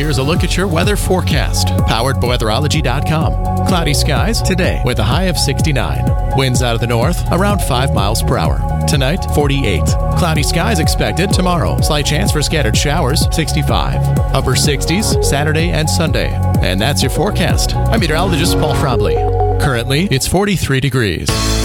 here's a look at your weather forecast. Powered by Weatherology.com. Cloudy skies today with a high of 69. Winds out of the north around 5 miles per hour. Tonight, 48. Cloudy skies expected tomorrow. Slight chance for scattered showers, 65. Upper 60s Saturday and Sunday. And that's your forecast. I'm meteorologist Paul Frobley. Currently, it's 43 degrees.